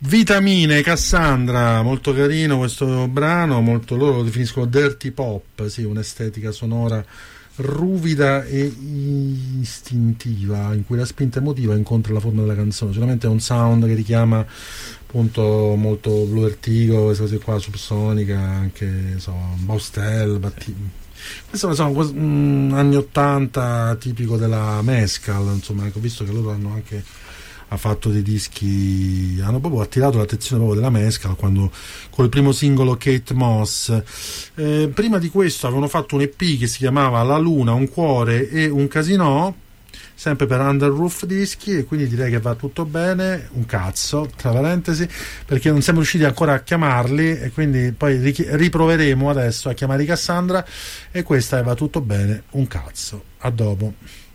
Vitamine, Cassandra, molto carino questo brano, molto, loro lo definiscono dirty pop, sì, un'estetica sonora ruvida e istintiva in cui la spinta emotiva incontra la forma della canzone. Sicuramente è un sound che richiama appunto molto Blue Vertigo, queste cose qua, Subsonica, anche Baustelle, questo sono anni 80 tipico della Mescal, insomma, ecco, visto che loro hanno anche ha fatto dei dischi, hanno proprio attirato l'attenzione proprio della Mescal quando col primo singolo Kate Moss. Prima di questo avevano fatto un EP che si chiamava La Luna, un cuore e un casinò, sempre per Under Roof Dischi, e quindi direi che va tutto bene, un cazzo tra parentesi, perché non siamo riusciti ancora a chiamarli e quindi poi riproveremo adesso a chiamare Cassandra, e questa va tutto bene, un cazzo. A dopo.